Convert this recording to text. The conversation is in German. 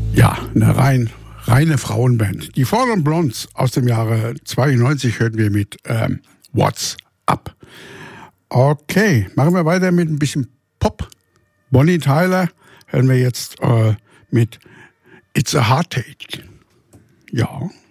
Ja, eine reine Frauenband. Die Fallen Blondes aus dem Jahre 92 hörten wir mit What's Up. Okay, machen wir weiter mit ein bisschen Pop. Bonnie Tyler hören wir jetzt mit It's a Heartache. Ja.